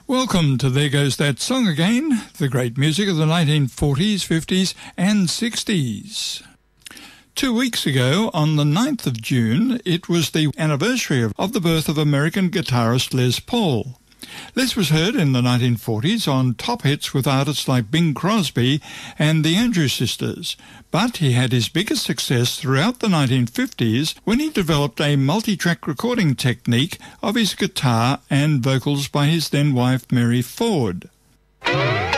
Welcome to There Goes That Song Again, the great music of the 1940s, 50s and 60s. 2 weeks ago, on the 9th of June, it was the anniversary of the birth of American guitarist Les Paul. Les was heard in the 1940s on top hits with artists like Bing Crosby and the Andrews Sisters, but he had his biggest success throughout the 1950s when he developed a multi-track recording technique of his guitar and vocals by his then-wife Mary Ford.